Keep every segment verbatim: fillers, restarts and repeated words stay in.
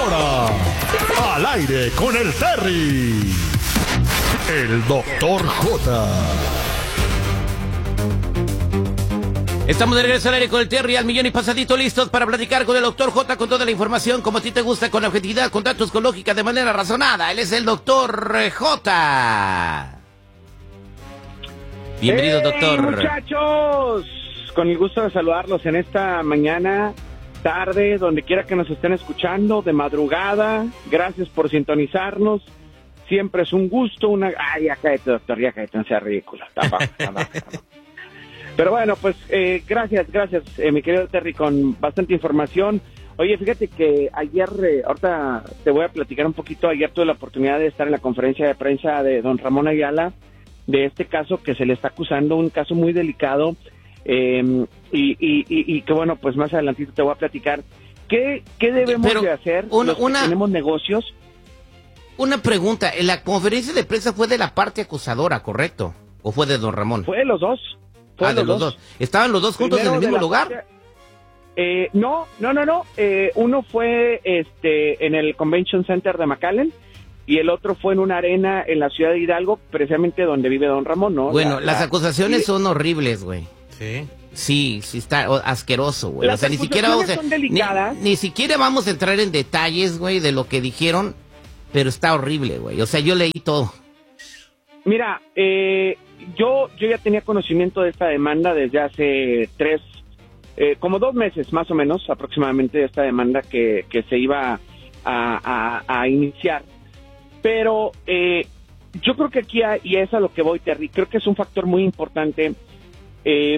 ahora, al aire con el Terry, el doctor J. Estamos de regreso al aire con el Terry al millón y pasadito, listos para platicar con el doctor J con toda la información como a ti te gusta, con objetividad, con datos, con lógica, de manera razonada. Él es el doctor J. Bienvenido, ¡Hey, doctor. Muchachos, con el gusto de saludarlos en esta mañana, tarde, donde quiera que nos estén escuchando, de madrugada. Gracias por sintonizarnos. Siempre es un gusto, una... Ay, ya cállate, doctor, ya cállate, no sea ridículo. Tampoco, tampoco, tampoco. Pero bueno, pues eh, gracias, gracias, eh, mi querido Terry, con bastante información. Oye, fíjate que ayer, eh, ahorita te voy a platicar un poquito. Ayer tuve la oportunidad de estar en la conferencia de prensa de don Ramón Ayala, de este caso que se le está acusando, un caso muy delicado, eh, y, y, y, y que bueno, pues más adelantito te voy a platicar. ¿Qué, qué debemos Pero de hacer un, los que una, tenemos negocios? Una pregunta, ¿en la conferencia de prensa fue de la parte acusadora, correcto? ¿O fue de don Ramón? Fue de los dos. Fue ah, de los dos. dos. ¿Estaban los dos juntos Primero en el mismo lugar? Parte, eh, no, no, no, no. Eh, uno fue este en el Convention Center de McAllen y el otro fue en una arena en la ciudad de Hidalgo, precisamente donde vive don Ramón, ¿no? Bueno, la, las la, acusaciones y, son horribles, güey. Sí. Sí, sí está asqueroso, güey. Las o sea, ni siquiera vamos a, son delicadas. Ni, ni siquiera vamos a entrar en detalles, güey, de lo que dijeron, pero está horrible, güey. O sea, yo leí todo. Mira, eh, yo yo ya tenía conocimiento de esta demanda desde hace tres, eh, como dos meses más o menos, aproximadamente, de esta demanda que, que se iba a, a, a iniciar. Pero eh, yo creo que aquí, hay, y es a lo que voy, Terry, creo que es un factor muy importante. Eh,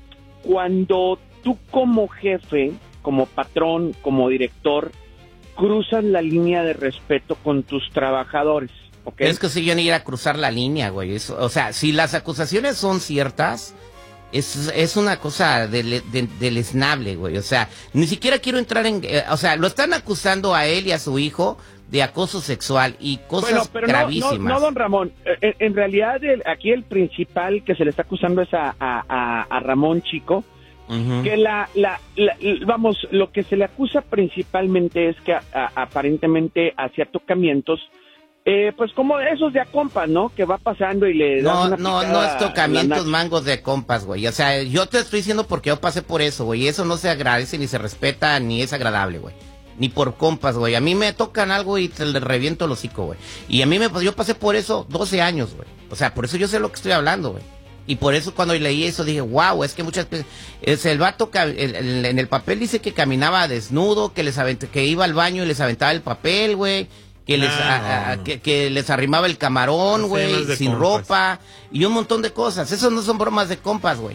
cuando tú como jefe, como patrón, como director, cruzas la línea de respeto con tus trabajadores. Okay. Es que si yo ni ir a cruzar la línea, güey. Eso, o sea, si las acusaciones son ciertas, es, es una cosa del de, deleznable, güey. O sea, ni siquiera quiero entrar en... Eh, o sea, lo están acusando a él y a su hijo de acoso sexual y cosas bueno, pero gravísimas. No, no, no, don Ramón. En, en realidad, el, aquí el principal que se le está acusando es a, a, a, a Ramón Chico. Uh-huh. Que la, la, la, vamos, lo que se le acusa principalmente es que a, a, aparentemente hacía tocamientos. Eh, pues como esos de a compas, ¿no? Que va pasando y le no, da una no, no es tocamientos mangos de compas, güey. O sea, yo te estoy diciendo porque yo pasé por eso, güey. Y eso no se agradece, ni se respeta, ni es agradable, güey. Ni por compas, güey. A mí me tocan algo y te le reviento el hocico, güey. Y a mí me, pues, yo pasé por eso doce años, güey. O sea, por eso yo sé lo que estoy hablando, güey. Y por eso cuando leí eso dije, wow, es que muchas veces... El vato, el, el, en el papel dice que caminaba desnudo, que les avent, que iba al baño y les aventaba el papel, güey. Que les, ah, a, a, que, que les arrimaba el camarón, güey, no sin compas. Ropa y un montón de cosas. Esos no son bromas de compas, güey.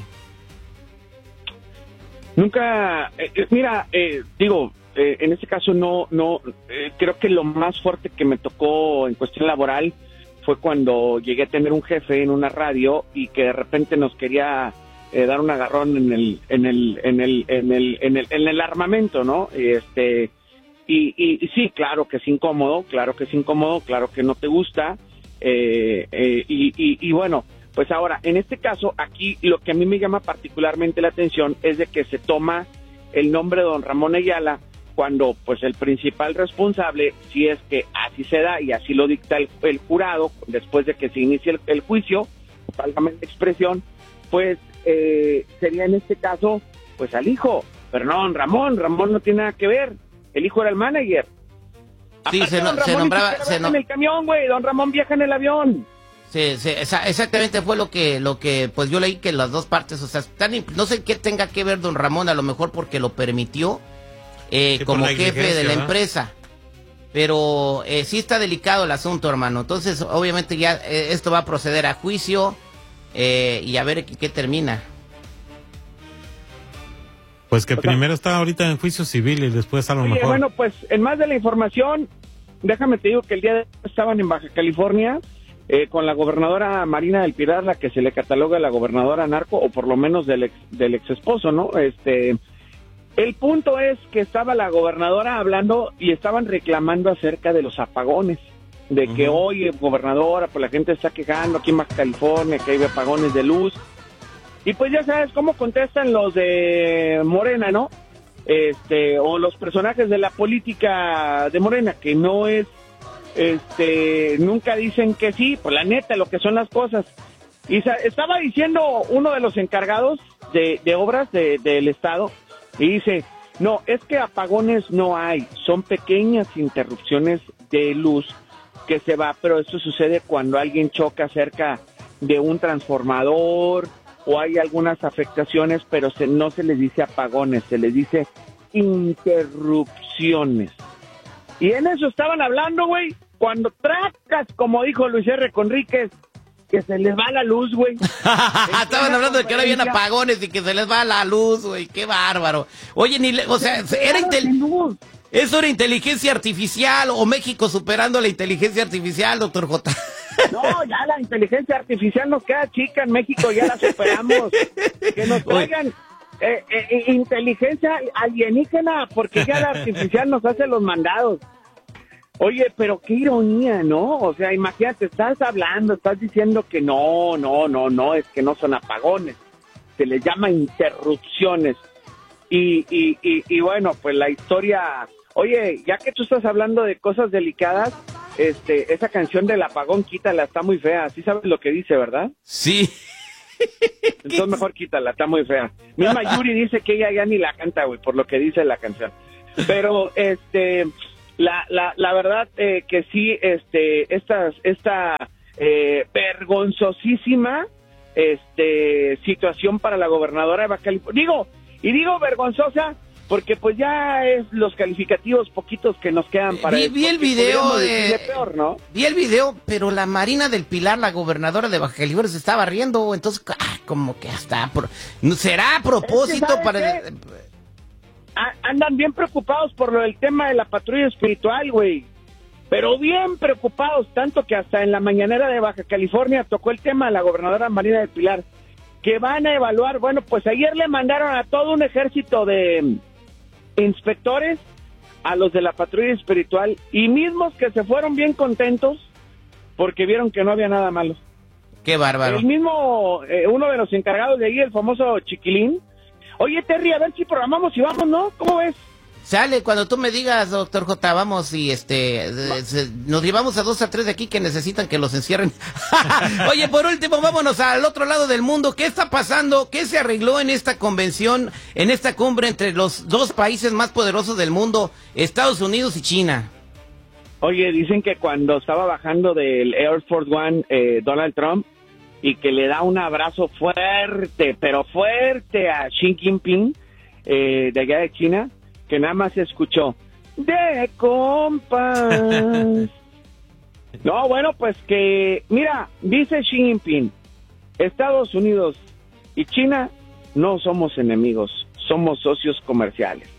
Nunca, eh, mira, eh, digo, eh, en este caso no, no, eh, creo que lo más fuerte que me tocó en cuestión laboral fue cuando llegué a tener un jefe en una radio y que de repente nos quería eh, dar un agarrón en el, en el, en el, en el, en el, en el armamento, ¿no? Y este... Y, y, y sí, claro que es incómodo, claro que es incómodo, claro que no te gusta. Eh, eh, y, y, y bueno, pues ahora, en este caso, aquí lo que a mí me llama particularmente la atención es de que se toma el nombre de don Ramón Ayala cuando pues el principal responsable, si es que así se da y así lo dicta el, el jurado, después de que se inicie el, el juicio, válgame la expresión, pues eh, sería en este caso, pues al hijo. Pero no, don Ramón, Ramón no tiene nada que ver. El hijo era el manager. Sí, se, no, se nombraba... Se no... en el camión, güey. Don Ramón viaja en el avión. Sí, sí, esa, exactamente fue lo que, lo que, pues yo leí que las dos partes, o sea, están, no sé qué tenga que ver don Ramón, a lo mejor porque lo permitió eh, sí, como jefe de la ¿no? empresa. Pero eh, sí está delicado el asunto, hermano. Entonces, obviamente ya eh, esto va a proceder a juicio eh, y a ver qué, qué termina. Pues que o primero sea, está ahorita en juicio civil y después a lo oye, mejor... Bueno, pues en más de la información, déjame te digo que el día de hoy estaban en Baja California eh, con la gobernadora Marina del Pilar, la que se le cataloga la gobernadora narco, o por lo menos del ex, del ex esposo, ¿no? Este, el punto es que estaba la gobernadora hablando y estaban reclamando acerca de los apagones, de uh-huh. que hoy, gobernadora, pues la gente está quejando aquí en Baja California, que hay apagones de luz. Y pues ya sabes cómo contestan los de Morena, ¿no? este, o los personajes de la política de Morena, que no es, este, nunca dicen que sí, pues la neta, lo que son las cosas. Y sa- estaba diciendo uno de los encargados de, de obras de, del Estado, y dice, no, es que apagones no hay, son pequeñas interrupciones de luz que se va, pero esto sucede cuando alguien choca cerca de un transformador o hay algunas afectaciones, pero se, no se les dice apagones, se les dice interrupciones. Y en eso estaban hablando, güey, cuando tracas, como dijo Luis R. Conríquez, que se les va la luz, güey. Estaban hablando de que ahora habían apagones y que se les va la luz, güey. Qué bárbaro. Oye, ni le, o sea, era intel- ¿eso era inteligencia artificial o México superando la inteligencia artificial, doctor J? No, ya la inteligencia artificial nos queda chica en México, ya la superamos. Que nos traigan eh, eh, inteligencia alienígena, porque ya la artificial nos hace los mandados. Oye, pero qué ironía, ¿no? O sea, imagínate, estás hablando, estás diciendo que no, no, no, no, es que no son apagones, se les llama interrupciones. Y, y, y, y bueno, pues la historia, oye, ya que tú estás hablando de cosas delicadas, este, esa canción del apagón, quítala, está muy fea, ¿sí sabes lo que dice, verdad? Sí. Entonces mejor quítala, está muy fea. Misma Yuri dice que ella ya ni la canta, güey, por lo que dice la canción. Pero, este... La, la, la verdad eh, que sí, este, esta, esta eh, vergonzosísima este, situación para la gobernadora de Baja California. Digo, y digo vergonzosa porque pues ya es los calificativos poquitos que nos quedan para... Vi, vi el video, de, peor, ¿no? Vi el video, pero la Marina del Pilar, la gobernadora de Baja California, se estaba riendo, entonces, ah, como que hasta... Por, ¿será a propósito es que, para...? ¿Qué? Andan bien preocupados por lo del tema de la patrulla espiritual, güey. Pero bien preocupados, tanto que hasta en la mañanera de Baja California tocó el tema de la gobernadora Marina del Pilar, que van a evaluar, bueno, pues ayer le mandaron a todo un ejército de inspectores a los de la patrulla espiritual, y mismos que se fueron bien contentos porque vieron que no había nada malo. Qué bárbaro. El mismo, eh, uno de los encargados de ahí, el famoso Chiquilín. Oye, Terry, a ver si programamos y vamos, ¿no? ¿Cómo ves? Sale, cuando tú me digas, doctor J, vamos y este, Va. se, nos llevamos a dos a tres de aquí que necesitan que los encierren. Oye, por último, vámonos al otro lado del mundo. ¿Qué está pasando? ¿Qué se arregló en esta convención, en esta cumbre entre los dos países más poderosos del mundo, Estados Unidos y China? Oye, dicen que cuando estaba bajando del Air Force One, eh, Donald Trump, y que le da un abrazo fuerte, pero fuerte a Xi Jinping, eh, de allá de China, que nada más se escuchó, de compas. No, bueno, pues que, mira, dice Xi Jinping, Estados Unidos y China no somos enemigos, somos socios comerciales.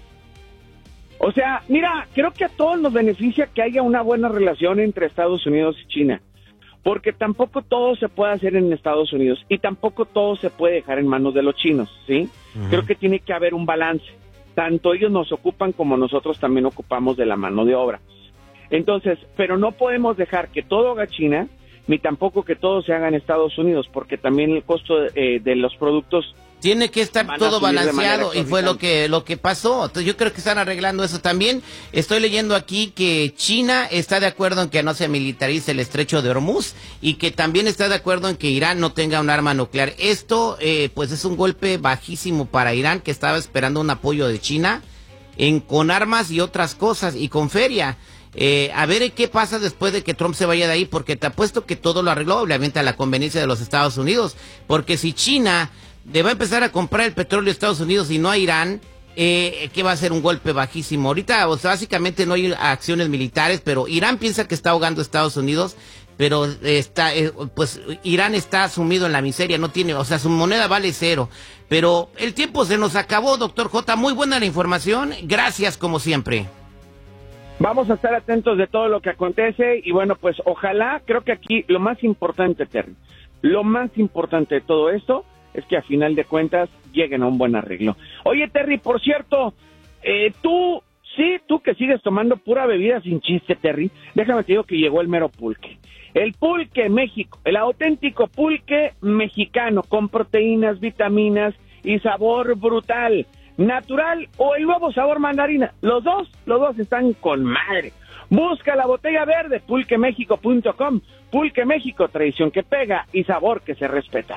O sea, mira, creo que a todos nos beneficia que haya una buena relación entre Estados Unidos y China, porque tampoco todo se puede hacer en Estados Unidos y tampoco todo se puede dejar en manos de los chinos, ¿sí? Uh-huh. Creo que tiene que haber un balance. Tanto ellos nos ocupan como nosotros también ocupamos de la mano de obra. Entonces, pero no podemos dejar que todo haga China, ni tampoco que todo se haga en Estados Unidos, porque también el costo de, de los productos... Tiene que estar todo balanceado y fue lo que lo que pasó. Entonces yo creo que están arreglando eso también. Estoy leyendo aquí que China está de acuerdo en que no se militarice el estrecho de Hormuz y que también está de acuerdo en que Irán no tenga un arma nuclear. Esto eh, pues es un golpe bajísimo para Irán, que estaba esperando un apoyo de China en con armas y otras cosas y con feria. Eh, a ver qué pasa después de que Trump se vaya de ahí, porque te apuesto que todo lo arregló obviamente a la conveniencia de los Estados Unidos, porque si China le va a empezar a comprar el petróleo a Estados Unidos y no a Irán, eh, que va a ser un golpe bajísimo. Ahorita, o sea, básicamente no hay acciones militares, pero Irán piensa que está ahogando a Estados Unidos, pero está, eh, pues Irán está sumido en la miseria, no tiene, o sea, su moneda vale cero. Pero el tiempo se nos acabó, doctor J, muy buena la información, gracias como siempre. Vamos a estar atentos de todo lo que acontece y bueno, pues ojalá, creo que aquí lo más importante, Terry, lo más importante de todo esto es que a final de cuentas lleguen a un buen arreglo. Oye, Terry, por cierto, eh, tú, sí, tú que sigues tomando pura bebida sin chiste, Terry, déjame te digo que llegó el mero pulque. El pulque México, el auténtico pulque mexicano, con proteínas, vitaminas y sabor brutal. natural o el nuevo sabor mandarina. Los dos, los dos están con madre. Busca la botella verde, pulque méxico punto com. Pulque México, tradición que pega y sabor que se respeta.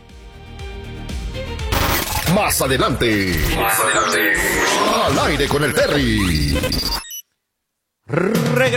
Más adelante. Más adelante. Al aire con el Terry.